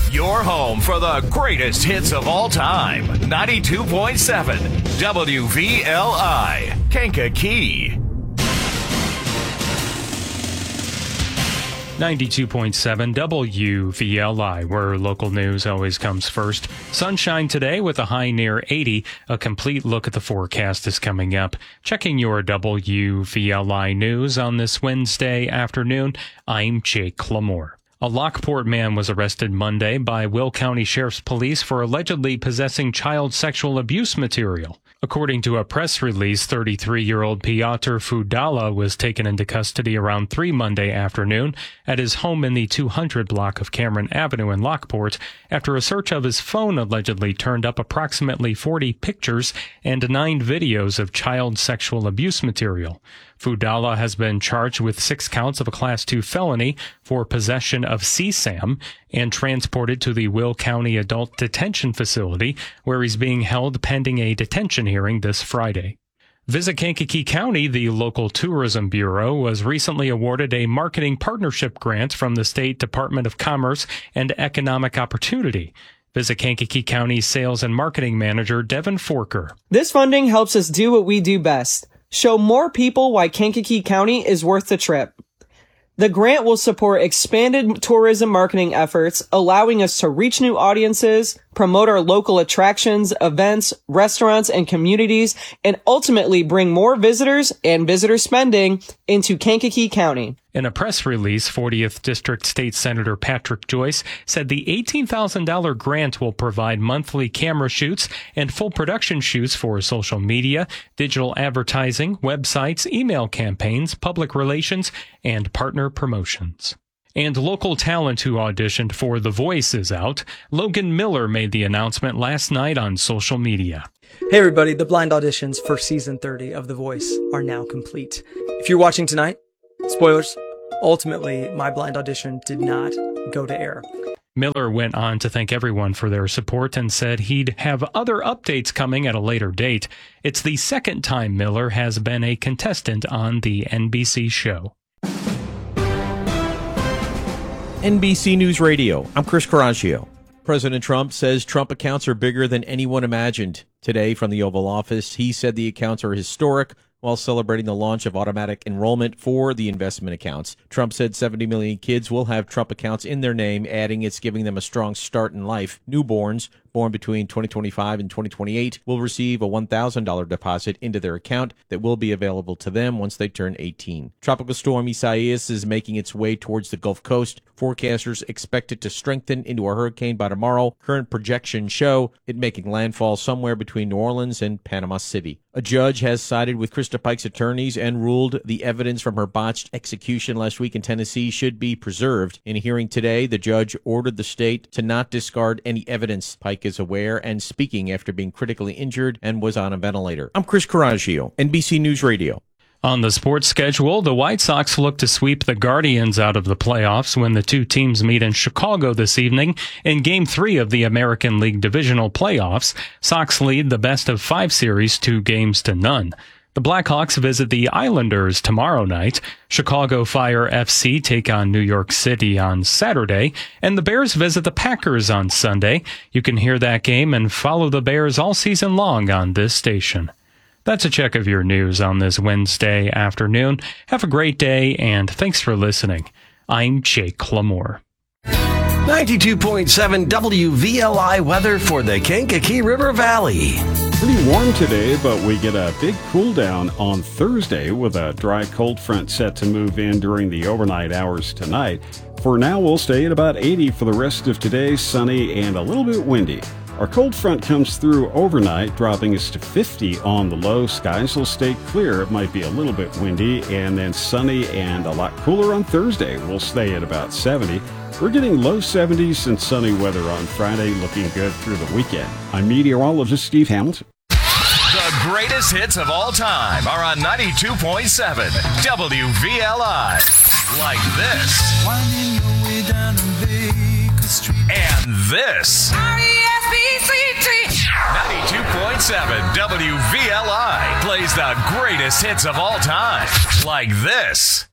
Your home for the greatest hits of all time. 92.7 WVLI, Kankakee. 92.7 WVLI, where local news always comes first. Sunshine today with a high near 80. A complete look at the forecast is coming up. Checking your WVLI news on this Wednesday afternoon, I'm Jake Lamore. A Lockport man was arrested Monday by Will County Sheriff's Police for allegedly possessing child sexual abuse material. According to a press release, 33-year-old Piotr Fudala was taken into custody around 3 Monday afternoon at his home in the 200 block of Cameron Avenue in Lockport after a search of his phone allegedly turned up approximately 40 pictures and 9 videos of child sexual abuse material. Fudala has been charged with 6 counts of a Class 2 felony for possession of CSAM and transported to the Will County Adult Detention Facility, where he's being held pending a detention hearing this Friday. Visit Kankakee County, the local tourism bureau, was recently awarded a marketing partnership grant from the State Department of Commerce and Economic Opportunity. Visit Kankakee County Sales and Marketing Manager Devin Forker. This funding helps us do what we do best. Show more people why Kankakee County is worth the trip. The grant will support expanded tourism marketing efforts, allowing us to reach new audiences, promote our local attractions, events, restaurants, and communities, and ultimately bring more visitors and visitor spending into Kankakee County. In a press release, 40th District State Senator Patrick Joyce said the $18,000 grant will provide monthly camera shoots and full production shoots for social media, digital advertising, websites, email campaigns, public relations, and partner promotions. And local talent who auditioned for The Voice is out. Logan Miller made the announcement last night on social media. Hey everybody, the blind auditions for season 30 of The Voice are now complete. If you're watching tonight, spoilers, ultimately my blind audition did not go to air. Miller went on to thank everyone for their support and said he'd have other updates coming at a later date. It's the second time Miller has been a contestant on the NBC show. NBC News Radio, I'm Chris Coraggio. President Trump says Trump accounts are bigger than anyone imagined. Today from the Oval Office, he said the accounts are historic while celebrating the launch of automatic enrollment for the investment accounts. Trump said 70 million kids will have Trump accounts in their name, adding it's giving them a strong start in life. Newborns born between 2025 and 2028 will receive a $1,000 deposit into their account that will be available to them once they turn 18. Tropical storm Isaias is making its way towards the Gulf Coast. Forecasters expect it to strengthen into a hurricane by tomorrow. Current projections show it making landfall somewhere between New Orleans and Panama City. A judge has sided with Krista Pike's attorneys and ruled the evidence from her botched execution last week in Tennessee should be preserved. In a hearing today, the judge ordered the state to not discard any evidence. Pike is aware and speaking after being critically injured and was on a ventilator. I'm Chris Coraggio, NBC News Radio. On the sports schedule, the White Sox look to sweep the Guardians out of the playoffs when the two teams meet in Chicago this evening in Game 3 of the American League Divisional Playoffs. Sox lead the best-of-5 series 2-0. The Blackhawks visit the Islanders tomorrow night. Chicago Fire FC take on New York City on Saturday, and the Bears visit the Packers on Sunday. You can hear that game and follow the Bears all season long on this station. That's a check of your news on this Wednesday afternoon. Have a great day, and thanks for listening. I'm Jake Lamore. 92.7 WVLI weather for the Kankakee River Valley. Pretty warm today, but we get a big cool down on Thursday with a dry cold front set to move in during the overnight hours tonight. For now, we'll stay at about 80 for the rest of today, sunny and a little bit windy. Our cold front comes through overnight, dropping us to 50 on the low. Skies will stay clear. It might be a little bit windy, and then sunny and a lot cooler on Thursday. We'll stay at about 70. We're getting low 70s and sunny weather on Friday, looking good through the weekend. I'm meteorologist Steve Hamilton. The greatest hits of all time are on 92.7 WVLI. Like this. Winding your way down on Baker Street. And this. 92.7 WVLI plays the greatest hits of all time. Like this.